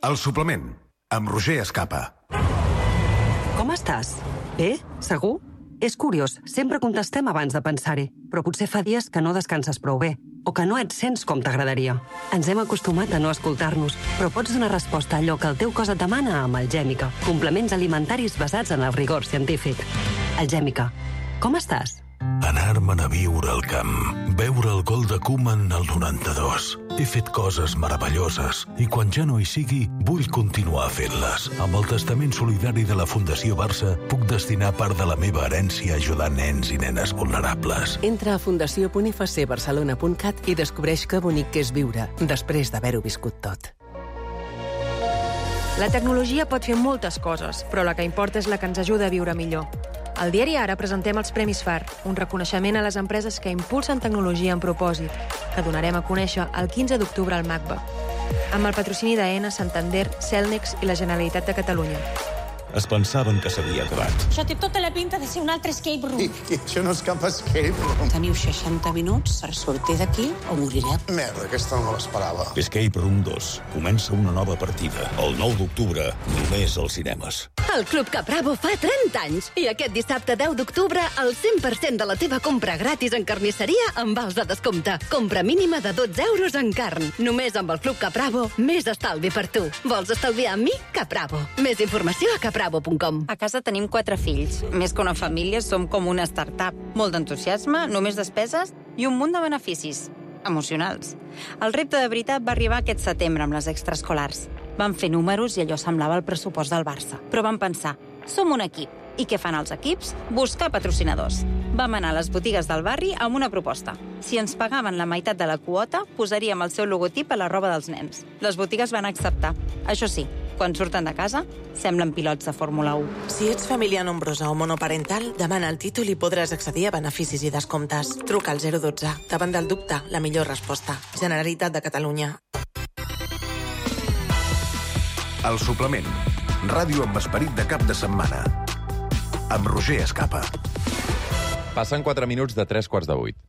El suplement, amb Roger Escapa. Com estàs? Bé? Segur? És curiós, sempre contestem abans de pensar-hi, però potser fa dies que no descanses prou bé, o que no et sents com t'agradaria. Ens hem acostumat a no escoltar-nos, però pots donar resposta a allò que el teu cos et demana amb Algèmica. Complements alimentaris basats en el rigor científic. Algèmica. Com estàs? Anar-me'n a viure al camp, veure el gol de Koeman al 92. He fet coses meravelloses i quan ja no hi sigui, vull continuar fent-les. Amb el testament solidari de la Fundació Barça, puc destinar part de la meva herència a ajudar nens i nenes vulnerables. Entra a fundació.barcelona.cat i descobreix que bonic que és viure, després d'haver-ho viscut tot. La tecnologia pot fer moltes coses, però la que importa és la que ens ajuda a viure millor. Al diari Ara presentem els Premis FAR, un reconeixement a les empreses que impulsen tecnologia amb propòsit, que donarem a conèixer el 15 d'octubre al MACBA, amb el patrocini d'Aena, Santander, Cellnex i la Generalitat de Catalunya. Es pensaven que s'havia acabat. Això té tota la pinta de ser un altre escape room. I això no és cap escape room. Teniu 60 minuts per sortir d'aquí o morireu. Merda, aquesta no me l'esperava. Escape Room 2. Comença una nova partida. El 9 d'octubre, només als cinemes. El Club Capravo fa 30 anys i aquest dissabte 10 d'octubre el 100% de la teva compra gratis en carnisseria amb vals de descompte. Compra mínima de 12 euros en carn. Només amb el Club Capravo, més estalvi per tu. Vols estalviar amb mi? Capravo. Més informació a capravo.com. A casa tenim 4 fills. Més que una família, som com una startup. Molt d'entusiasme, només despeses i un munt de beneficis emocionals. El repte de veritat va arribar aquest setembre amb les extraescolars. Vam fer números i allò semblava el pressupost del Barça. Però vam pensar, som un equip. I què fan els equips? Buscar patrocinadors. Vam anar a les botigues del barri amb una proposta. Si ens pagaven la meitat de la quota, posaríem el seu logotip a la roba dels nens. Les botigues van acceptar. Això sí, quan surten de casa, semblen pilots de Fórmula 1. Si ets família nombrosa o monoparental, demana el títol i podràs accedir a beneficis i descomptes. Truca al 012. Davant del dubte, la millor resposta. Generalitat de Catalunya. El suplement. Ràdio amb esperit de cap de setmana. Amb Roger Escapa. Passen 4 minuts de 7:45.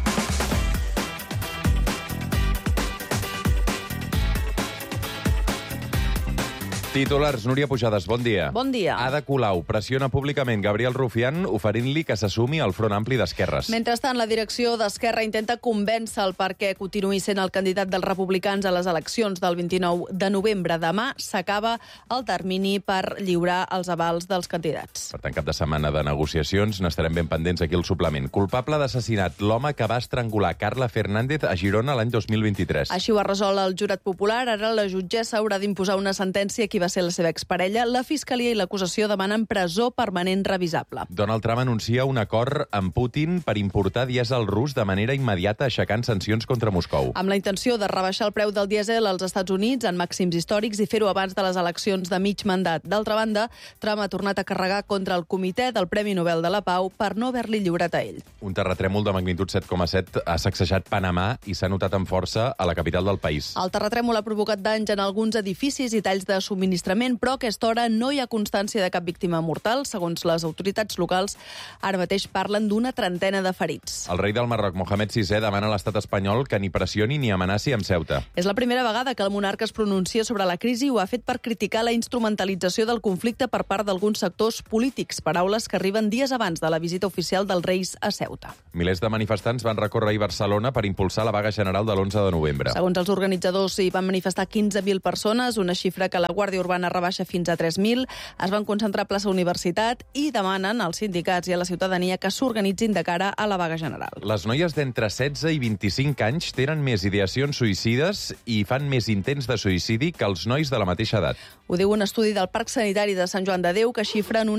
Titulars, Núria Pujades, bon dia. Bon dia. Ada Colau pressiona públicament Gabriel Rufián oferint-li que s'assumi al Front Ampli d'Esquerres. Mentrestant, la direcció d'Esquerra intenta convèncer-lo perquè continuï sent el candidat dels republicans a les eleccions del 29 de novembre. Demà s'acaba el termini per lliurar els avals dels candidats. Per tant, cap de setmana de negociacions, n'estarem ben pendents aquí al suplement. Culpable d'assassinat, l'home que va estrangular Carla Fernández a Girona l'any 2023. Així ho ha resolt el jurat popular. Ara la jutgessa haurà d'imposar una sentència que va ser la seva exparella. La Fiscalia i l'acusació demanen presó permanent revisable. Donald Trump anuncia un acord amb Putin per importar dièsel rus de manera immediata, aixecant sancions contra Moscou. Amb la intenció de rebaixar el preu del dièsel als Estats Units en màxims històrics i fer-ho abans de les eleccions de mig mandat. D'altra banda, Trump ha tornat a carregar contra el comitè del Premi Nobel de la Pau per no haver-li lliurat a ell. Un terratrèmol de magnitud 7,7 ha sacsejat Panamà i s'ha notat amb força a la capital del país. El terratrèmol ha provocat danys en alguns edificis i talls de subministrament, però a aquesta hora no hi ha constància de cap víctima mortal. Segons les autoritats locals, ara mateix parlen d'una trentena de ferits. El rei del Marroc, Mohamed VI, demana a l'estat espanyol que ni pressioni ni amenaci amb Ceuta. És la primera vegada que el monarca es pronuncia sobre la crisi i ho ha fet per criticar la instrumentalització del conflicte per part d'alguns sectors polítics, paraules que arriben dies abans de la visita oficial dels Reis a Ceuta. Milers de manifestants van recórrer ahir Barcelona per impulsar la vaga general de l'11 de novembre. Segons els organitzadors, hi van manifestar 15.000 persones, una xifra que la Guàrdia Urbana rebaixa fins a 3.000. Es van concentrar a plaça Universitat i demanen als sindicats i a la ciutadania que s'organitzin de cara a la vaga general. Les noies d'entre 16 i 25 anys tenen més ideacions suïcides i fan més intents de suïcidi que els nois de la mateixa edat. Ho diu un estudi del Parc Sanitari de Sant Joan de Déu que xifra en un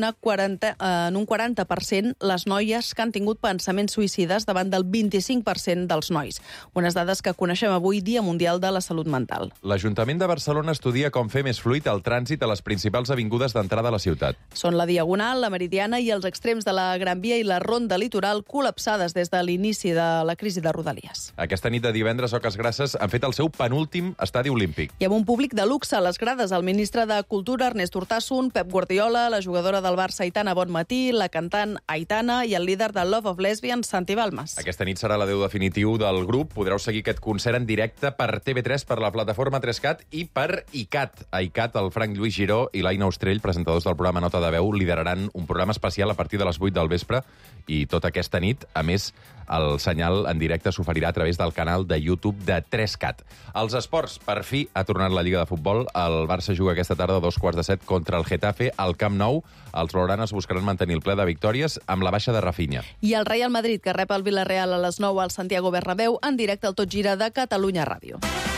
40% les noies que han tingut pensaments suïcides davant del 25% dels nois. Unes dades que coneixem avui, Dia Mundial de la Salut Mental. L'Ajuntament de Barcelona estudia com fer més fluid el el trànsit a les principals avingudes d'entrada a la ciutat. Són la Diagonal, la Meridiana i els extrems de la Gran Via i la Ronda Litoral col·lapsades des de l'inici de la crisi de Rodalies. Aquesta nit de divendres, Oques Grasses han fet el seu penúltim estadi olímpic. I amb un públic de luxe a les grades, el ministre de Cultura, Ernest Urtasun, Pep Guardiola, la jugadora del Barça, Aitana Bonmatí, la cantant Aitana i el líder de Love of Lesbians, Santi Balmes. Aquesta nit serà l'adeu definitiu del grup. Podreu seguir aquest concert en directe per TV3, per la plataforma 3CAT i per ICAT. A ICAT, el Frank Lluís Giró i l'Aina Ostrell, presentadors del programa Nota de Veu, lideraran un programa especial a partir de les 8 del vespre i tota aquesta nit, a més, el senyal en directe s'oferirà a través del canal de YouTube de 3CAT. Els esports, per fi ha tornat la Lliga de Futbol. El Barça juga aquesta tarda a 7:15 contra el Getafe al Camp Nou. Els blaugranes buscaran mantenir el ple de victòries amb la baixa de Rafinha. I el Real Madrid, que rep el Villarreal a les 9 al Santiago Bernabéu, en directe al Tot Gira de Catalunya Ràdio.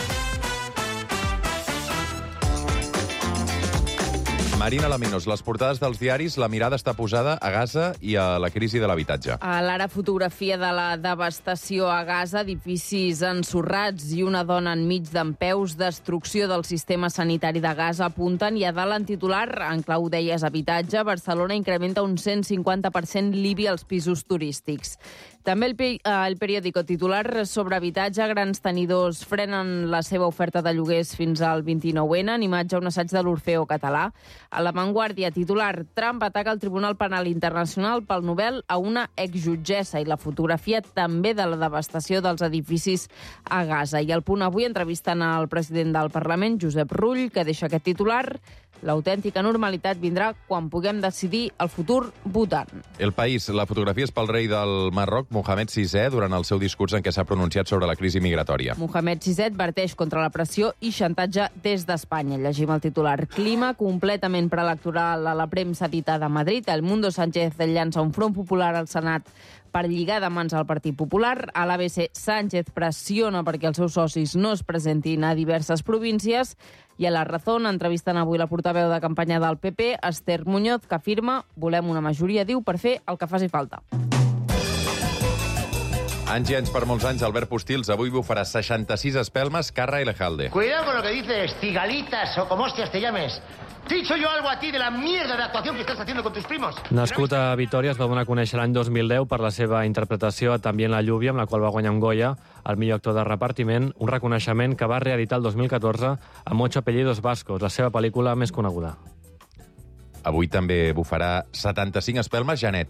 Marina Laminos, les portades dels diaris, la mirada està posada a Gaza i a la crisi de l'habitatge. A l'ara fotografia de la devastació a Gaza, edificis ensorrats i una dona enmig dempeus, destrucció del sistema sanitari de Gaza, apunten, i a dalt en titular, en clau deies habitatge, Barcelona incrementa un 150% l'IBI als pisos turístics. També el periòdico titular sobre habitatge, grans tenidors frenen la seva oferta de lloguers fins al 29N, en imatge a un assaig de l'Orfeo català. A La Vanguardia, titular, Trump ataca el Tribunal Penal Internacional pel Nobel a una exjutgessa, i la fotografia també de la devastació dels edificis a Gaza. I al Punt Avui entrevisten al president del Parlament, Josep Rull, que deixa aquest titular: l'autèntica normalitat vindrà quan puguem decidir el futur votant. El País, la fotografia és pel rei del Marroc, Mohamed VI, durant el seu discurs en què s'ha pronunciat sobre la crisi migratòria. Mohamed VI adverteix contra la pressió i xantatge des d'Espanya. Llegim el titular: clima completament preelectoral a la premsa editada a Madrid. El Mundo Sánchez llança un front popular al Senat per lligar de mans al Partit Popular. A l'ABC, Sánchez pressiona perquè els seus socis no es presentin a diverses províncies. I a La Razón entrevisten avui la portaveu de campanya del PP, Esther Muñoz, que afirma: volem una majoria, diu, per fer el que faci falta. Anys i anys per molts anys, Albert Postils avui bufarà 66 espelmes, Carra i Lejalde. Cuidado con lo que dices, cigalitas o como hostias te llames. ¿Te he dicho yo algo a ti de la mierda de actuación que estás haciendo con tus primos? Nascut a Vitòria, es va donar a conèixer l'any 2010 per la seva interpretació a També en la lluvia, amb la qual va guanyar un Goya al millor actor de repartiment, un reconeixement que va reeditar el 2014 amb Ocho apellidos vascos, la seva pel·lícula més coneguda. Avui també bufarà 75 espelmes, Janet.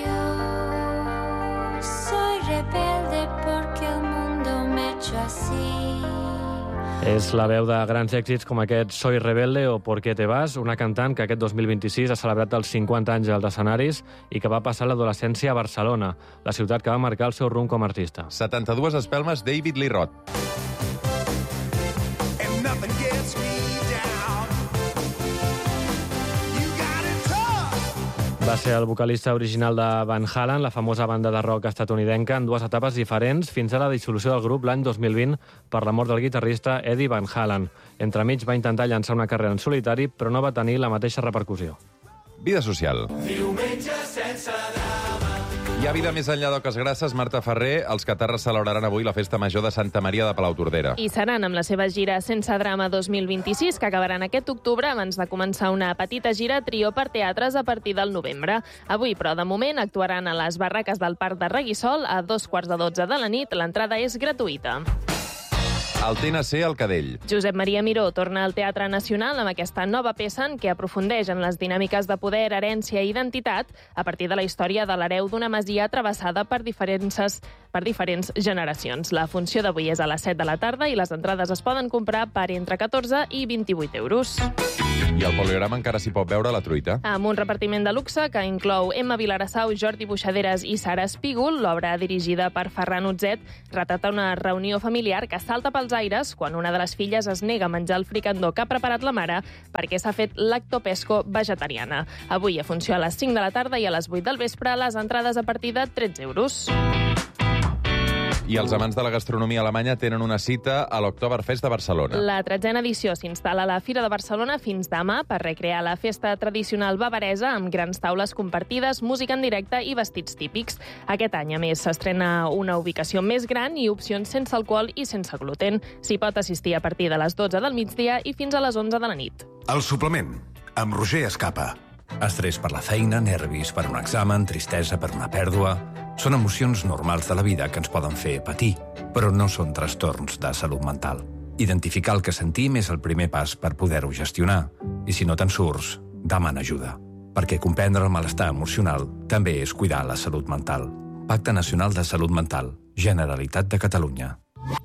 Yo soy rebelde porque el mundo me ha hecho así. És la veu de grans èxits com aquest Soy rebelde o ¿Por qué te vas?, una cantant que aquest 2026 ha celebrat els 50 anys als escenaris i que va passar l'adolescència a Barcelona, la ciutat que va marcar el seu rumb com a artista. 72 espelmes, David Lee Roth. Va ser el vocalista original de Van Halen, la famosa banda de rock estatunidenca, en dues etapes diferents, fins a la dissolució del grup l'any 2020 per la mort del guitarrista Eddie Van Halen. Entremig va intentar llançar una carrera en solitari, però no va tenir la mateixa repercussió. Vida social. Diumenge sense drama. Hi ha vida més enllà d'Oques Grasses. Marta Ferrer, els catarres celebraran avui la Festa Major de Santa Maria de Palautordera. I seran amb la seva gira Sense Drama 2026, que acabaran aquest octubre abans de començar una petita gira trio per teatres a partir del novembre. Avui, però, de moment, actuaran a les barraques del Parc de Reguissol a 2:15 de la nit. L'entrada és gratuïta. El TNC al Cadell. Josep Maria Miró torna al Teatre Nacional amb aquesta nova peça en què aprofundeix en les dinàmiques de poder, herència i identitat a partir de la història de l'hereu d'una masia travessada per diferents generacions. La funció d'avui és a les 7 de la tarda i les entrades es poden comprar per entre 14 i 28 euros. I al Poligrama encara s'hi pot veure La Truita. Amb un repartiment de luxe que inclou Emma Vilarassau, Jordi Buixaderes i Sara Espígol, l'obra dirigida per Ferran Utzet retrata una reunió familiar que salta pels aires quan una de les filles es nega a menjar el fricandó que ha preparat la mare perquè s'ha fet lactopesco vegetariana. Avui a funció a les 5 de la tarda i a les 8 del vespre, les entrades a partir de 13 euros. I els amants de la gastronomia alemanya tenen una cita a l'Oktoberfest de Barcelona. La 13a edició s'instal·la a la Fira de Barcelona fins demà per recrear la festa tradicional bavaresa amb grans taules compartides, música en directe i vestits típics. Aquest any, a més, s'estrena una ubicació més gran i opcions sense alcohol i sense gluten. S'hi pot assistir a partir de les 12 del migdia i fins a les 11 de la nit. El suplement, amb Roger Escapa. Estrès per la feina, nervis per un examen, tristesa per una pèrdua... Són emocions normals de la vida que ens poden fer patir, però no són trastorns de salut mental. Identificar el que sentim és el primer pas per poder-ho gestionar. I si no te'n surts, demana ajuda. Perquè comprendre el malestar emocional també és cuidar la salut mental. Pacte Nacional de Salut Mental. Generalitat de Catalunya.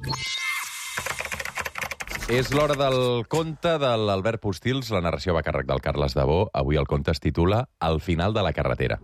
És l'hora del conte de l'Albert Postils. La narració va a càrrec del Carles Dabó. Avui el conte es titula Al final de la carretera.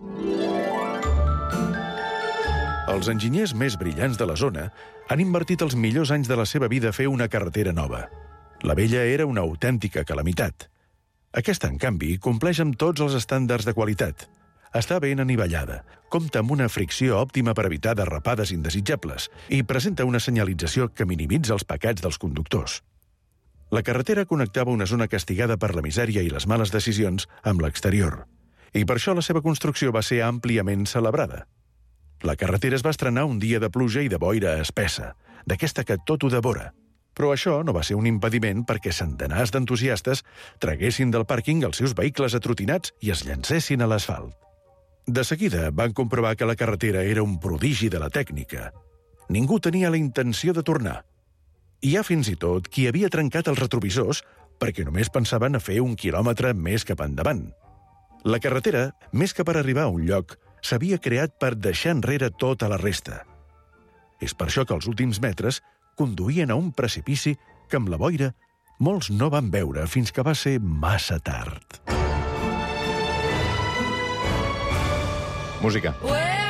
Els enginyers més brillants de la zona han invertit els millors anys de la seva vida a fer una carretera nova. La vella era una autèntica calamitat. Aquesta, en canvi, compleix amb tots els estàndards de qualitat. Està ben anivellada, compta amb una fricció òptima per evitar derrapades indesitjables i presenta una senyalització que minimitza els pecats dels conductors. La carretera connectava una zona castigada per la misèria i les males decisions amb l'exterior, i per això la seva construcció va ser àmpliament celebrada. La carretera es va estrenar un dia de pluja i de boira espessa, d'aquesta que tot ho devora. Però això no va ser un impediment perquè centenars d'entusiastes traguessin del pàrquing els seus vehicles atrotinats i es llancessin a l'asfalt. De seguida van comprovar que la carretera era un prodigi de la tècnica. Ningú tenia la intenció de tornar. Hi ha fins i tot qui havia trencat els retrovisors perquè només pensaven a fer 1 quilòmetre més cap endavant. La carretera, més que per arribar a un lloc, s'havia creat per deixar enrere tota la resta. És per això que els últims metres conduïen a un precipici que amb la boira molts no van veure fins que va ser massa tard. Música.